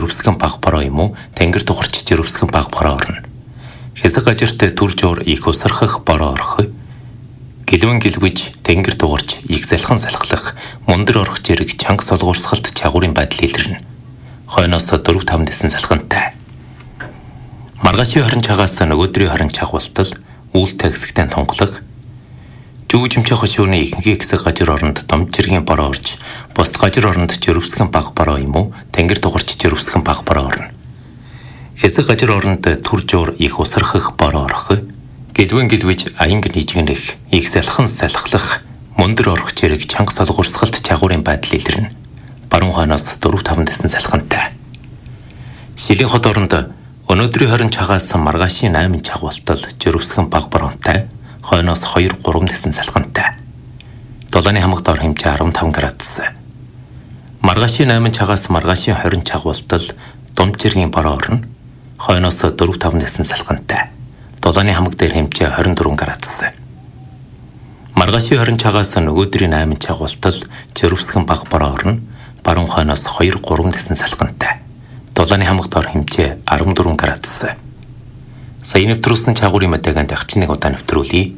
жирвсгэн баг бороо юм уу тэнгэр дугарч жирвсгэн баг бороо орно. Хэсэг газарт түр жуур их усархах бороо орох. Гэлвэн гэлвэж тэнгэр дугарч их салхан салхлах мундар орох зэрэг чанга солгуурсгалт чагуурын байдал илэрнэ. Хойноос 4-5 дэсэн салхантай. Маргаашийн хорин чагаас нөгөөдрийн хорин чагвалтал үүлтэй хэсэгтэн тунгалаг. Жүжимчээ хошууны ихэнхий хэсэг газар оронд домж жиргэн бороо орж, бус газар оронд жирвсгэн баг бороо юм уу тэнгэр дугарч жирвсгэн баг бороо орно. Хэсэг газар оронд түр жуур их усархах бороо орох. Гэлвэн гэлвэж аянг нийжгэнэх их салхан салхлах мундар орох зэрэг чанга солгуурсгалт чагуурын байдал илэрнэ. Баруун хойноос 4-5 дэсэн салхантай. Шилийн хот оронд өнөөдрийн хорин чагаас маргаашийн 8 чагвалтал жирвсгэн баг бороонтай. Хойноос 2-3 дэсэн салхантай. Дулааны хамаг дор хэмжээ 15 градус. Маргаашийн 8 чагаас маргаашийн 20 чагвалтал думж жиргийн бороо орно. Хойноос 4-5 дэсэн салхантай. Дулааны хамаг дээр хэмжээ 24 градус. Маргаашийн 20 чагаас нөгөөдрийн 8 чагвалтал жирвсгэн баг бороо орно. Баруун хойноос 2-3 дэсэн салхантай. Дулааны хамаг дор хэмжээ 14 градус. Сая нэвтрүүлсэн чагуурын мэдээгэнд дахин нэг удаа нэвтрүүлье.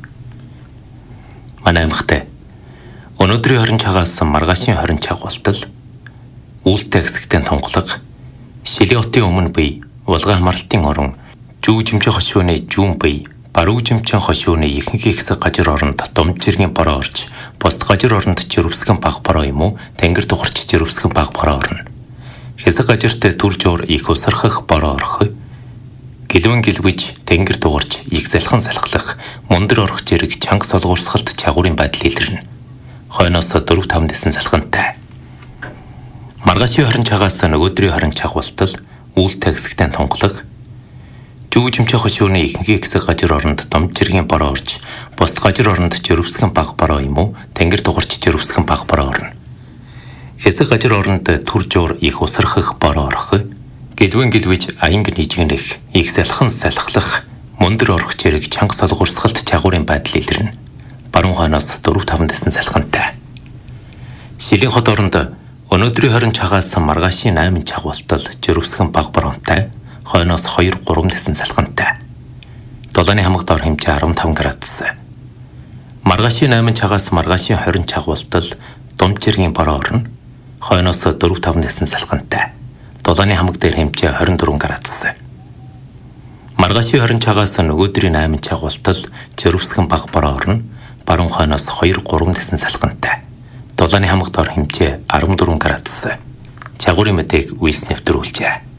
Манай аймагт өнөөдрийн хорин чагаас маргаашийн хорин чагвалтал үүлтэй хэсэгтэн тунгалаг Шилийн хотын өмнө бие улгаан хамралтын орон жүжимчээ хошууны жүүн бие баруун жимчэн хошууны ихэнхий хэсэг газар оронд домж жиргэн бороо орж бус газар оронд жирвсгэн баг бороо юм уу тэнгэр дугарч жирвсгэн баг бороо орно. Хэсэг газарт түр жуур их усархах бороо орох. Гэлвэн гэлвэж тэнгэр дугарч их салхан салхлах мундар орох зэрэг чанга солгуурсгалт чагуурын байдал илэрнэ. Хойноос 4-5 дэсэн салхантай. Маргаашийн хорин чагаас нөгөөдрийн хорин чагвалтал үүлтэй хэсэгтэн тунгалаг. Жүжимчээ хошууны ихэнхий хэсэг газар оронд домж жиргэн бороо орж, бус газар оронд жирвсгэн баг бороо юм уу тэнгэр дугарч жирвсгэн баг бороо орно. Хэсэг газар оронд түр жуур их усархах бороо орох. Гэлвэн гэлвэж аянг нийжгэнэх их салхан салхлах мундар орох зэрэг чанга солгуурсгалт чагуурын байдал илэрнэ. Баруун хойноос 4-5 дэсэн салхантай. Шилийн хот оронд өнөөдрийн хорин чагаас маргаашийн 8 чагвалтал жирвсгэн баг бороонтай. Хойноос 2-3 дэсэн салхантай. Дулааны хамаг дор хэмжээ 15 градус. Маргаашийн 8 чагаас маргаашийн 20 чагвалтал думж жиргэн бороо орно. Хойноос 4-5 дэсэн салхантай. Дулааны хамаг дээр хэмжээ 24 градус. Маргаашийн 20 чагаас нөгөөдрийн 8 чагвалтал жирвсгэн баг бороо орно. Баруун хойноос 2-3 дэсэн салхантай. Дулааны хамаг дор хэмжээ 14 градус. Чагуурын мэдээг үйс нэвтрүүлжээ.